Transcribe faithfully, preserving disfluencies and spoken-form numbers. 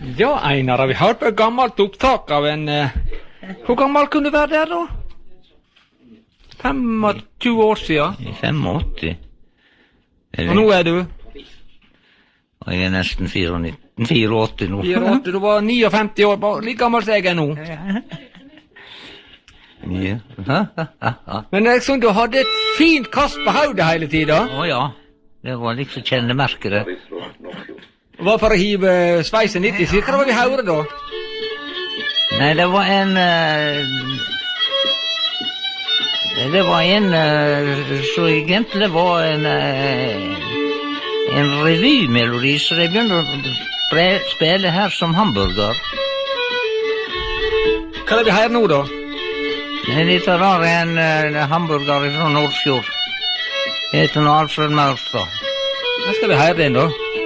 Ja, Einar, har vi hørt på et gammelt opptak av en... Uh, hvor gammel kunne du være der da? femogtjue år siden? femogåtti. Og nå er du? Og jeg er nesten fireognitti, fireogåtti nå. fireogåtti, du var niogfemti år, bare like gammel som jeg er nå. Ja. Men jeg synes du hadde et fint kast på hodet hele tiden. Å ja, det var liksom kjennemerket det. Hva for å hive sveisen litt i seg? Hva var vi hører da? Nei, det var en... Uh, det var en... Uh, så egentlig var en... Uh, en revymelodi, så de begynte å spille her som hamburger. Hva er det vi hører nå da? Nei, dette var en uh, hamburger fra Nordfjord. Det heter Alfred Maurstad. Hva skal vi høre den da?